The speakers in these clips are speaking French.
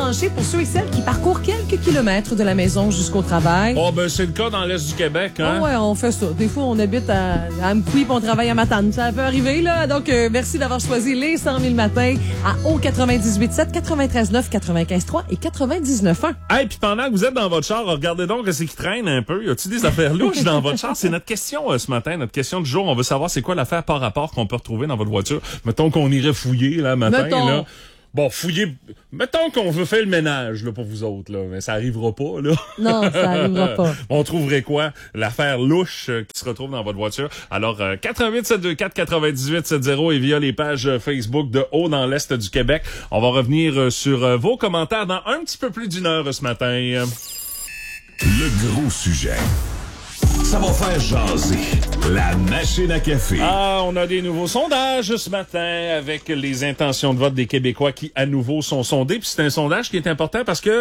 branché pour ceux et celles qui parcourent quelques kilomètres de la maison jusqu'au travail. Oh, ben, c'est le cas dans l'Est du Québec, hein? Ah ouais, on fait ça. Des fois, on habite à Amqui puis on travaille à Matane. Ça peut arriver, là. Donc, merci d'avoir choisi les 100 000 matins à O98.7, 93.9, 95.3 et 99.1. Hey, puis pendant que vous êtes dans votre char, regardez donc ce qui traîne un peu. Y a-t-il des affaires louches dans votre char? C'est notre question ce matin, notre question du jour. On veut savoir c'est quoi l'affaire par rapport qu'on peut retrouver dans votre voiture. Mettons qu'on irait fouiller, là, matin, là. Bon, fouiller... Mettons qu'on veut faire le ménage, là, pour vous autres, là. Mais ça arrivera pas, là. Non, ça arrivera pas. On trouverait quoi? L'affaire louche qui se retrouve dans votre voiture. Alors, 88-724-9870 et via les pages Facebook de Haut dans l'Est du Québec. On va revenir sur vos commentaires dans un petit peu plus d'une heure ce matin. Le gros sujet. Ça va faire jaser. La machine à café. Ah, on a des nouveaux sondages ce matin avec les intentions de vote des Québécois qui, à nouveau, sont sondés. Puis c'est un sondage qui est important parce que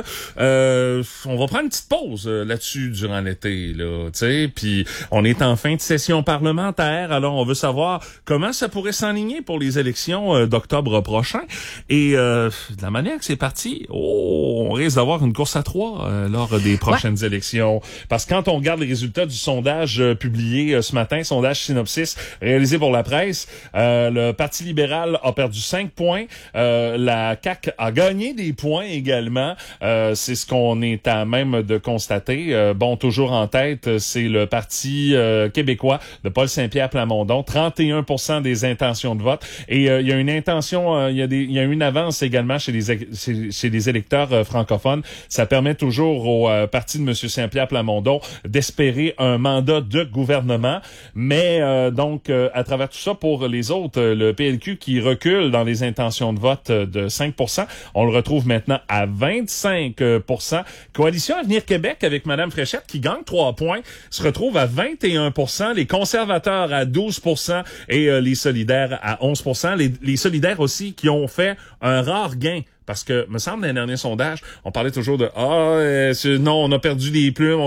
on va prendre une petite pause là-dessus durant l'été, là, tu sais. Puis on est en fin de session parlementaire, alors on veut savoir comment ça pourrait s'enligner pour les élections d'octobre prochain. Et de la manière que c'est parti, on risque d'avoir une course à trois lors des prochaines élections. Parce que quand on regarde les résultats du sondage publié ce matin, sondage Synopsis réalisé pour la presse, le Parti libéral a perdu 5 points, la CAQ a gagné des points également, c'est ce qu'on est à même de constater. Bon, toujours en tête, c'est le Parti québécois de Paul Saint-Pierre Plamondon, 31% des intentions de vote, et il y a une intention, il y a une avance également chez les électeurs francophones. Ça permet toujours au Parti de M. Saint-Pierre Plamondon d'espérer un mandat de gouvernement, mais donc à travers tout ça, pour les autres, le PLQ qui recule dans les intentions de vote de 5%, on le retrouve maintenant à 25%. Coalition Avenir Québec avec Mme Fréchette qui gagne 3 points, se retrouve à 21%, les conservateurs à 12% et les solidaires à 11%. Les solidaires aussi qui ont fait un rare gain. Parce que, me semble, dans les derniers sondages, on parlait toujours de non, on a perdu des plumes.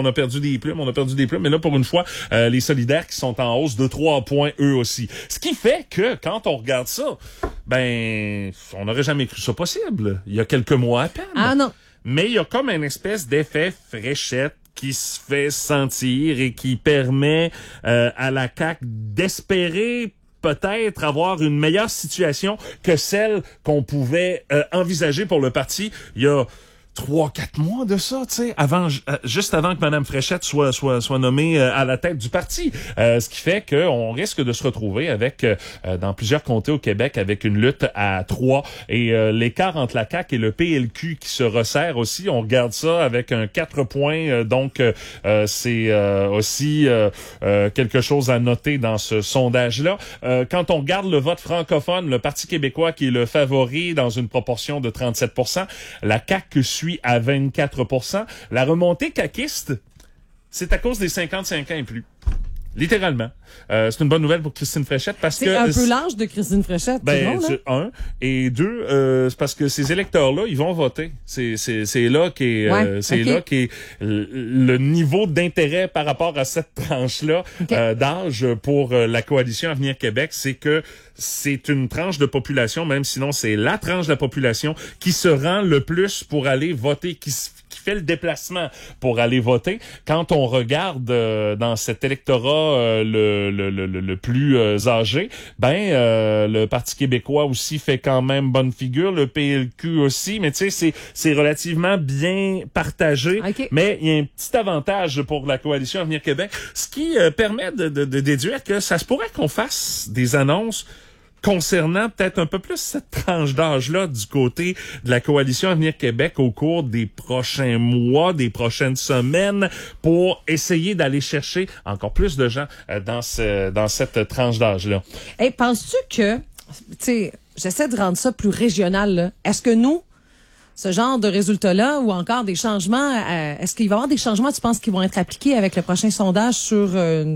Mais là, pour une fois, les solidaires qui sont en hausse de 3 points, eux aussi. Ce qui fait que, quand on regarde ça, ben, on n'aurait jamais cru ça possible. Il y a quelques mois à peine. Ah non. Mais il y a comme une espèce d'effet Fréchette qui se fait sentir et qui permet à la CAQ d'espérer peut-être avoir une meilleure situation que celle qu'on pouvait envisager pour le parti il y a 3-4 mois de ça, tu sais, juste avant que Mme Fréchette soit nommée à la tête du parti. Ce qui fait qu'on risque de se retrouver avec, dans plusieurs comtés au Québec, avec une lutte à 3. Et l'écart entre la CAQ et le PLQ qui se resserre aussi, on regarde ça avec un 4 points. Donc, c'est aussi quelque chose à noter dans ce sondage-là. Quand on regarde le vote francophone, le Parti québécois qui est le favori dans une proportion de 37%, la CAQ suit à 24%. La remontée caquiste, c'est à cause des 55 ans et plus. Littéralement. C'est une bonne nouvelle pour Christine Fréchette parce que... C'est un peu l'âge de Christine Fréchette. Ben, c'est un. Et deux, c'est parce que ces électeurs-là, ils vont voter. C'est là qu'est, là qu'est le niveau d'intérêt par rapport à cette tranche-là d'âge pour la coalition Avenir Québec, c'est que c'est une tranche de population, même sinon c'est la tranche de la population qui se rend le plus pour aller voter, qui fait le déplacement pour aller voter. Quand on regarde dans cet électorat le plus âgé, le Parti québécois aussi fait quand même bonne figure, le PLQ aussi, mais tu sais, c'est relativement bien partagé. Okay. Mais il y a un petit avantage pour la coalition Avenir Québec, ce qui permet de déduire que ça se pourrait qu'on fasse des annonces concernant peut-être un peu plus cette tranche d'âge-là du côté de la coalition Avenir Québec au cours des prochains mois, des prochaines semaines, pour essayer d'aller chercher encore plus de gens dans cette tranche d'âge-là. Hey, penses-tu que, tu sais, j'essaie de rendre ça plus régional, là. Est-ce que nous, ce genre de résultats-là, ou encore des changements, est-ce qu'il va y avoir des changements, tu penses, qui vont être appliqués avec le prochain sondage sur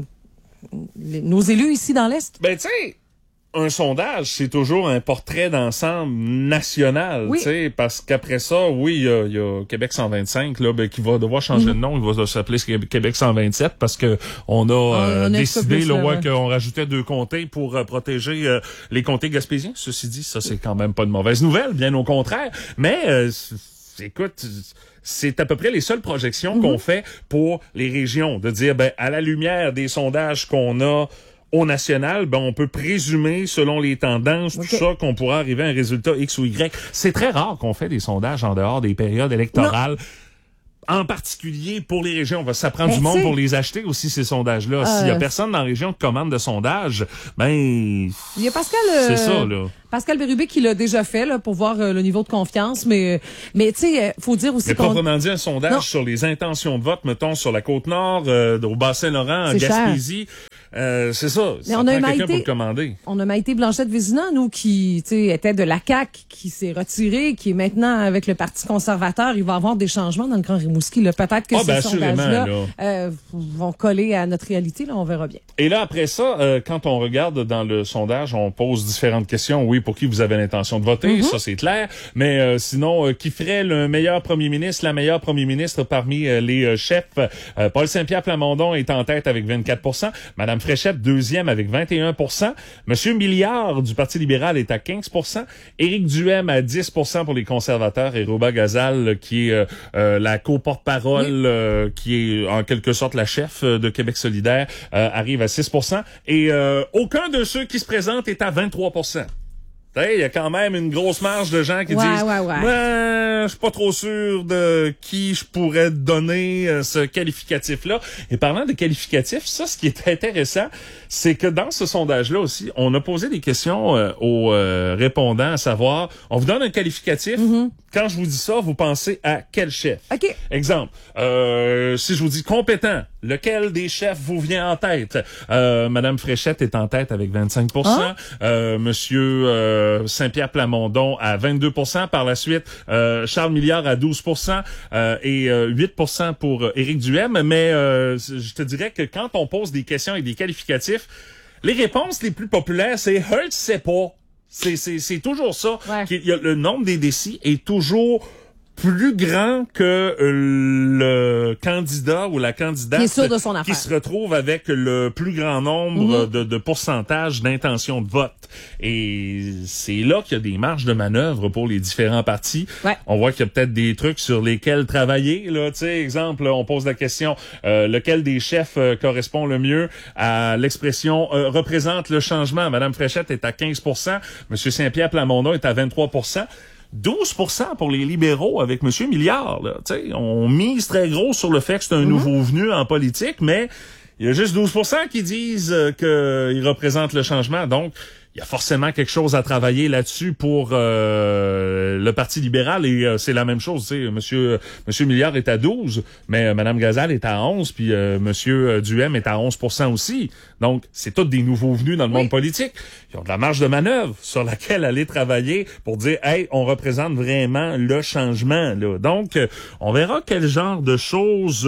nos élus ici dans l'Est? Ben, tu sais, un sondage, c'est toujours un portrait d'ensemble national, tu sais, parce qu'après ça, oui, il y a Québec 125 là, qui va devoir changer de nom, il va s'appeler Québec 127 parce que on a décidé qu'on rajoutait 2 comtés pour protéger les comtés gaspésiens. Ceci dit, ça c'est quand même pas de mauvaise nouvelle, bien au contraire, mais écoute, c'est à peu près les seules projections qu'on fait pour les régions, de dire, ben, à la lumière des sondages qu'on a au national, ben, on peut présumer, selon les tendances, tout ça, qu'on pourra arriver à un résultat X ou Y. C'est très rare qu'on fait des sondages en dehors des périodes électorales. Non. En particulier pour les régions. Ça prend du monde pour les acheter aussi, ces sondages-là. S'il y a personne dans la région qui commande de sondage, ben... Il y a Pascal... c'est ça, là. Pascal Bérubé qui l'a déjà fait là, pour voir le niveau de confiance, mais tu sais, faut dire aussi qu'on... proprement dit, un sondage sur les intentions de vote, mettons, sur la Côte-Nord, au Bas-Saint-Laurent, en Gaspésie... c'est ça. Mais on a quelqu'un pour le commander. On a Maïté Blanchette-Vézina, nous, qui était de la CAQ, qui s'est retiré, qui est maintenant avec le Parti conservateur. Il va y avoir des changements dans le Grand Rimouski. Là. Peut-être que ces sondages-là vont coller à notre réalité. Là, on verra bien. Et là, après ça, quand on regarde dans le sondage, on pose différentes questions. Oui, pour qui vous avez l'intention de voter, ça c'est clair. Mais sinon, qui ferait le meilleur premier ministre, la meilleure premier ministre parmi les chefs? Paul Saint-Pierre Plamondon est en tête avec 24%. Madame Fréchette, deuxième avec 21%. Monsieur Milliard du Parti libéral est à 15%. Éric Duhem à 10% pour les conservateurs. Et Rouba Gazal, qui est la co-porte-parole, qui est en quelque sorte la chef de Québec solidaire, arrive à 6%. Et aucun de ceux qui se présentent est à 23%. Il y a quand même une grosse marge de gens qui disent je suis pas trop sûr de qui je pourrais donner ce qualificatif-là. Et parlant de qualificatif, ça, ce qui est intéressant, c'est que dans ce sondage-là aussi, on a posé des questions aux répondants, à savoir, on vous donne un qualificatif. Quand je vous dis ça, vous pensez à quel chef? Okay. Exemple, si je vous dis compétent, lequel des chefs vous vient en tête? Madame Fréchette est en tête avec 25%. Monsieur Saint-Pierre Plamondon à 22%. Par la suite, Charles Milliard à 12% et 8% pour Éric Duhem. Mais je te dirais que quand on pose des questions et des qualificatifs, les réponses les plus populaires, c'est « Hertz, c'est pas ». C'est toujours ça. Le nombre des décis est toujours plus grand que le candidat ou la candidate qui est sûr de son affaire, qui se retrouve avec le plus grand nombre de pourcentage d'intention de vote. Et c'est là qu'il y a des marges de manœuvre pour les différents partis. On voit qu'il y a peut-être des trucs sur lesquels travailler. Là, tu sais, exemple, on pose la question lequel des chefs correspond le mieux à l'expression représente le changement. Madame Fréchette est à 15%, Monsieur Saint-Pierre Plamondon est à 23%. 12% pour les libéraux avec M. Milliard. Là. On mise très gros sur le fait que c'est un nouveau venu en politique, mais il y a juste 12% qui disent qu'il représente le changement. Donc, il y a forcément quelque chose à travailler là-dessus pour le Parti libéral et c'est la même chose. Tu sais, Monsieur Milliard est à 12, mais Madame Gazal est à 11, puis Monsieur Duhem est à 11% aussi. Donc, c'est tous des nouveaux venus dans le monde politique. Ils ont de la marge de manœuvre sur laquelle aller travailler pour dire, hey, on représente vraiment le changement. Là. Donc, on verra quel genre de choses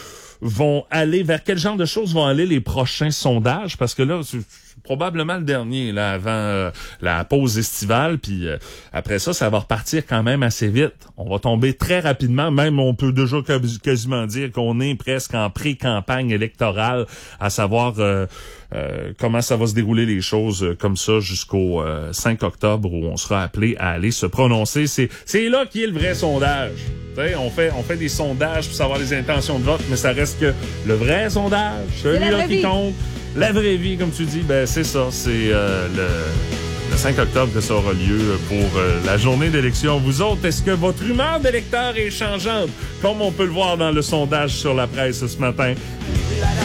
vers quel genre de choses vont aller les prochains sondages, parce que là, c'est probablement le dernier là avant la pause estivale, puis après ça va repartir quand même assez vite. On va tomber très rapidement, même on peut déjà quasiment dire qu'on est presque en pré-campagne électorale, à savoir comment ça va se dérouler les choses comme ça jusqu'au 5 octobre où on sera appelé à aller se prononcer. C'est là qui est le vrai sondage. T'sais, on fait des sondages pour savoir les intentions de vote, mais ça reste que le vrai sondage, celui-là qui compte. La vraie vie, comme tu dis, ben c'est ça. C'est le 5 octobre que ça aura lieu pour la journée d'élection. Vous autres, est-ce que votre humeur d'électeur est changeante, comme on peut le voir dans le sondage sur la presse ce matin?